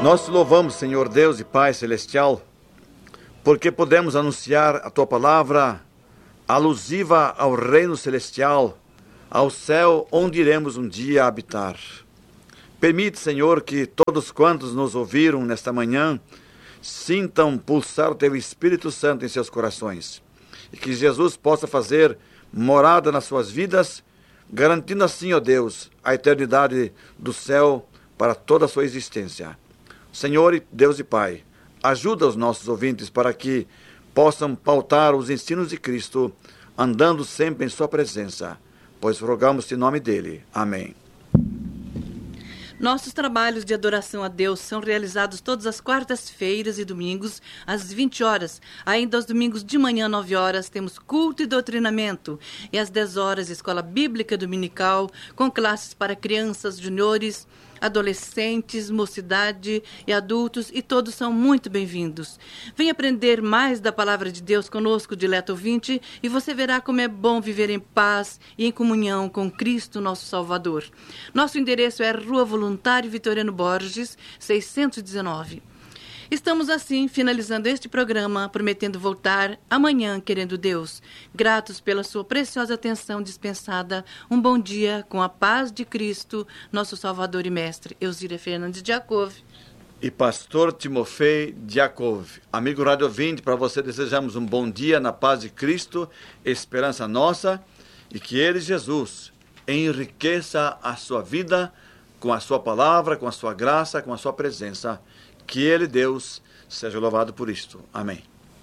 Nós te louvamos, Senhor Deus e Pai Celestial, porque podemos anunciar a Tua palavra alusiva ao reino celestial, ao céu onde iremos um dia habitar. Permite, Senhor, que todos quantos nos ouviram nesta manhã sintam pulsar o Teu Espírito Santo em seus corações e que Jesus possa fazer morada nas suas vidas, garantindo assim, ó Deus, a eternidade do céu para toda a sua existência. Senhor, Deus e Pai, ajuda os nossos ouvintes para que possam pautar os ensinos de Cristo, andando sempre em sua presença, pois rogamos em nome dele. Amém. Nossos trabalhos de adoração a Deus são realizados todas as quartas-feiras e domingos, às 20 horas. Ainda aos domingos de manhã, 9 horas, temos culto e doutrinamento. E às 10 horas, escola bíblica dominical, com classes para crianças, juniores, adolescentes, mocidade e adultos, e todos são muito bem-vindos. Venha aprender mais da palavra de Deus conosco, dileto ouvinte, e você verá como é bom viver em paz e em comunhão com Cristo, nosso Salvador. Nosso endereço é Rua Voluntário Vitoriano Borges, 619. Estamos assim finalizando este programa, prometendo voltar amanhã, querendo Deus. Gratos pela sua preciosa atenção dispensada. Um bom dia com a paz de Cristo, nosso Salvador e Mestre. Elzira Fernandes Diakov e pastor Timofei Diakov. Amigo rádio ouvinte, para você desejamos um bom dia na paz de Cristo, esperança nossa, e que Ele, Jesus, enriqueça a sua vida com a sua palavra, com a sua graça, com a sua presença. Que Ele, Deus, seja louvado por isto. Amém.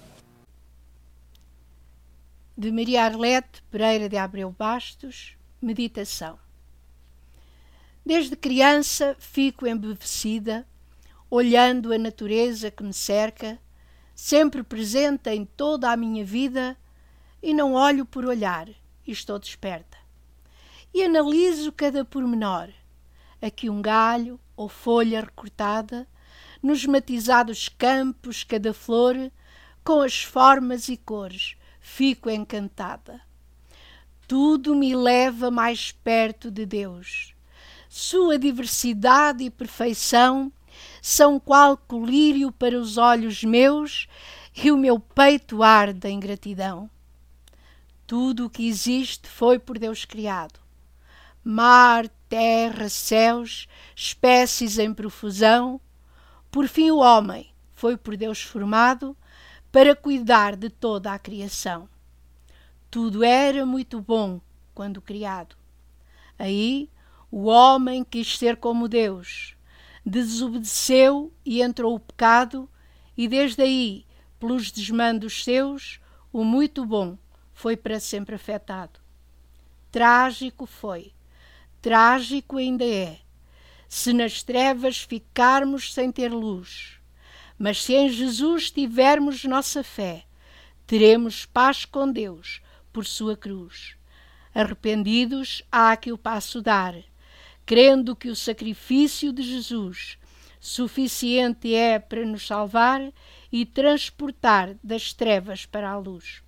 De Maria Arlete Pereira de Abreu Bastos, meditação. Desde criança fico embevecida, olhando a natureza que me cerca, sempre presente em toda a minha vida, e não olho por olhar, e estou desperta. E analiso cada pormenor, aqui um galho ou folha recortada, nos matizados campos, cada flor, com as formas e cores, fico encantada. Tudo me leva mais perto de Deus. Sua diversidade e perfeição são qual colírio para os olhos meus, e o meu peito arde em gratidão. Tudo o que existe foi por Deus criado. Mar, terra, céus, espécies em profusão. Por fim, o homem foi por Deus formado para cuidar de toda a criação. Tudo era muito bom quando criado. Aí, o homem quis ser como Deus, desobedeceu e entrou o pecado, e desde aí, pelos desmandos seus, o muito bom foi para sempre afetado. Trágico foi, trágico ainda é, se nas trevas ficarmos sem ter luz. Mas se em Jesus tivermos nossa fé, teremos paz com Deus por sua cruz. Arrependidos, há que o passo dar, crendo que o sacrifício de Jesus suficiente é para nos salvar e transportar das trevas para a luz.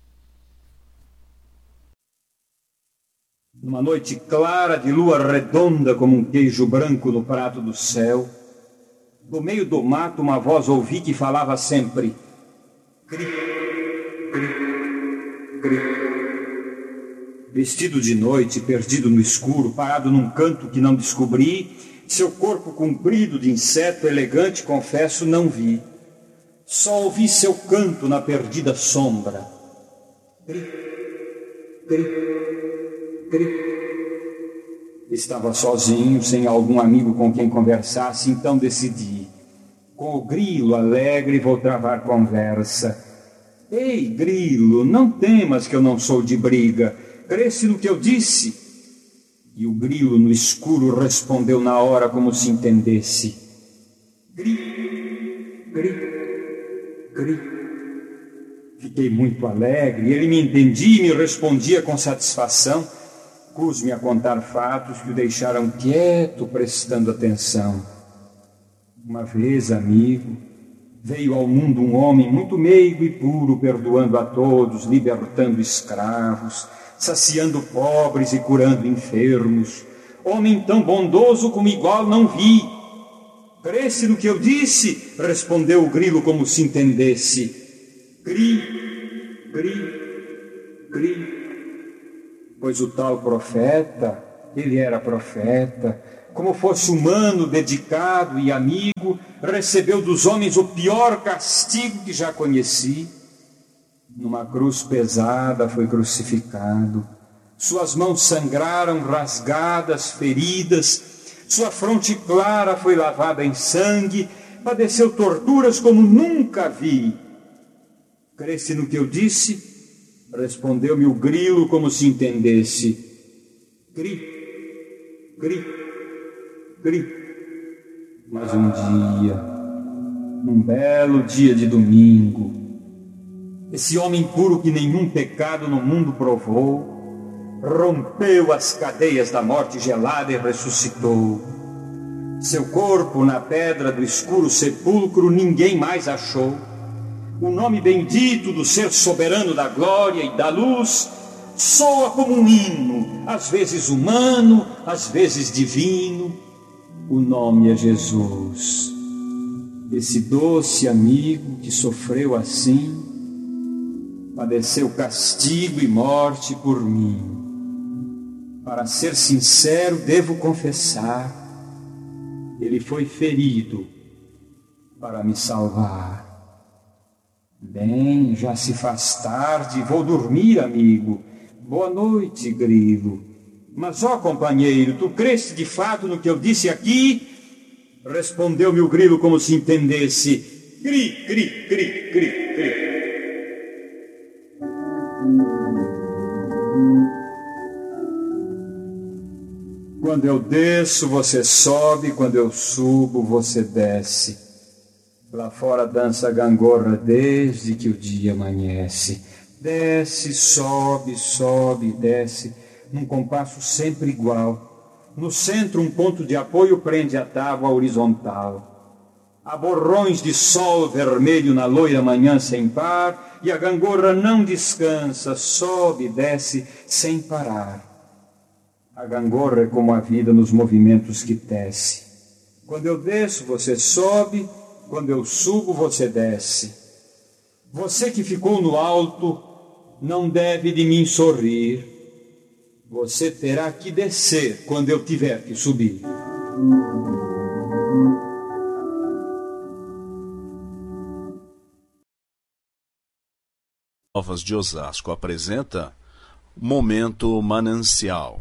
Numa noite clara de lua redonda como um queijo branco no prato do céu, do meio do mato uma voz ouvi que falava sempre: cri, cri, cri. Vestido de noite, perdido no escuro, parado num canto que não descobri, seu corpo comprido de inseto elegante, confesso, não vi. Só ouvi seu canto na perdida sombra. Cri, cri. Estava sozinho, sem algum amigo com quem conversasse, então decidi. Com o grilo alegre vou travar conversa. Ei, grilo, não temas que eu não sou de briga. Cresse no que eu disse? E o grilo no escuro respondeu na hora como se entendesse. Gri, gri, gri. Fiquei muito alegre, ele me entendia e me respondia com satisfação. Pus-me a contar fatos que o deixaram quieto, prestando atenção. Uma vez, amigo, veio ao mundo um homem muito meigo e puro, perdoando a todos, libertando escravos, saciando pobres e curando enfermos. Homem tão bondoso como igual não vi. Cresse no que eu disse? Respondeu o grilo como se entendesse. Cri, cri, cri. Pois o tal profeta, ele era profeta, como fosse humano, dedicado e amigo, recebeu dos homens o pior castigo que já conheci. Numa cruz pesada foi crucificado. Suas mãos sangraram, rasgadas, feridas. Sua fronte clara foi lavada em sangue. Padeceu torturas como nunca vi. Cresse no que eu disse? Respondeu-me o grilo como se entendesse. Cri, cri, cri. Mas um belo dia de domingo, esse homem puro que nenhum pecado no mundo provou, rompeu as cadeias da morte gelada e ressuscitou. Seu corpo na pedra do escuro sepulcro ninguém mais achou. O nome bendito do ser soberano da glória e da luz soa como um hino, às vezes humano, às vezes divino. O nome é Jesus, esse doce amigo que sofreu assim, padeceu castigo e morte por mim. Para ser sincero, devo confessar, ele foi ferido para me salvar. Bem, já se faz tarde, vou dormir, amigo. Boa noite, grilo. Mas, ó companheiro, tu creste de fato no que eu disse aqui? Respondeu-me o grilo como se entendesse. Cri, cri, cri, cri, cri. Quando eu desço, você sobe. Quando eu subo, você desce. Lá fora dança a gangorra desde que o dia amanhece. Desce, sobe, sobe, desce, num compasso sempre igual. No centro um ponto de apoio prende a tábua horizontal. Há borrões de sol vermelho na loira manhã sem par, e a gangorra não descansa, sobe e desce sem parar. A gangorra é como a vida nos movimentos que tece. Quando eu desço, você sobe. Quando eu subo, você desce. Você que ficou no alto não deve de mim sorrir. Você terá que descer quando eu tiver que subir. Novas de Osasco apresenta Momento Manancial.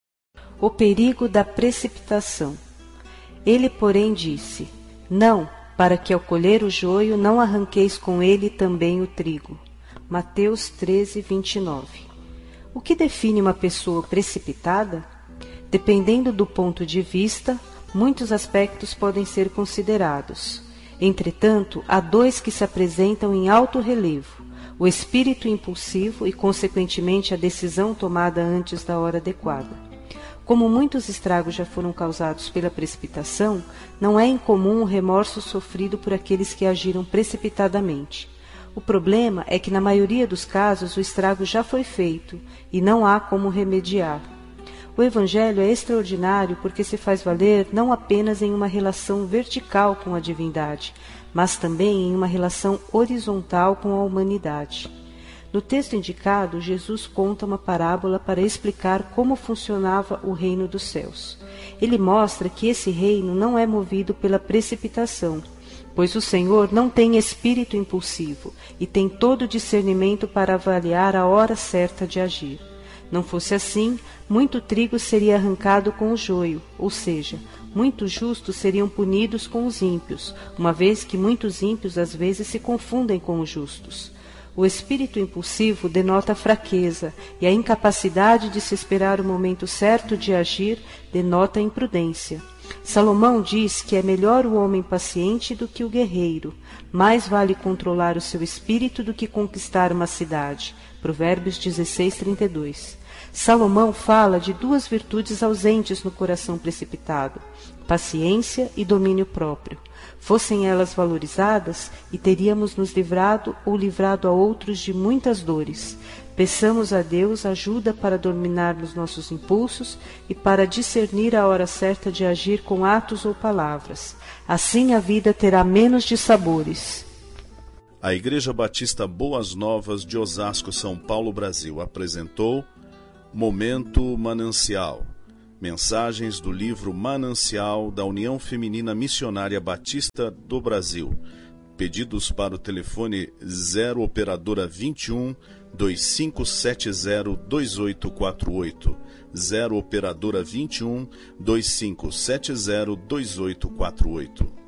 O perigo da precipitação. Ele, porém, disse: Não, para que ao colher o joio não arranqueis com ele também o trigo. Mateus 13, 29. O que define uma pessoa precipitada? Dependendo do ponto de vista, muitos aspectos podem ser considerados. Entretanto, há dois que se apresentam em alto relevo: o espírito impulsivo e, consequentemente, a decisão tomada antes da hora adequada. Como muitos estragos já foram causados pela precipitação, não é incomum o remorso sofrido por aqueles que agiram precipitadamente. O problema é que, na maioria dos casos, o estrago já foi feito e não há como remediar. O Evangelho é extraordinário porque se faz valer não apenas em uma relação vertical com a divindade, mas também em uma relação horizontal com a humanidade. No texto indicado, Jesus conta uma parábola para explicar como funcionava o reino dos céus. Ele mostra que esse reino não é movido pela precipitação, pois o Senhor não tem espírito impulsivo e tem todo o discernimento para avaliar a hora certa de agir. Não fosse assim, muito trigo seria arrancado com o joio, ou seja, muitos justos seriam punidos com os ímpios, uma vez que muitos ímpios às vezes se confundem com os justos. O espírito impulsivo denota fraqueza, e a incapacidade de se esperar o momento certo de agir denota imprudência. Salomão diz que é melhor o homem paciente do que o guerreiro. Mais vale controlar o seu espírito do que conquistar uma cidade. Provérbios 16:32. Salomão fala de duas virtudes ausentes no coração precipitado: paciência e domínio próprio. Fossem elas valorizadas, e teríamos nos livrado ou livrado a outros de muitas dores. Peçamos a Deus ajuda para dominarmos nossos impulsos e para discernir a hora certa de agir com atos ou palavras. Assim a vida terá menos dissabores. A Igreja Batista Boas Novas de Osasco, São Paulo, Brasil, apresentou Momento Manancial. Mensagens do livro Manancial da União Feminina Missionária Batista do Brasil. Pedidos para o telefone 0 operadora 21 2570 2848. 0 operadora 21 2570 2848.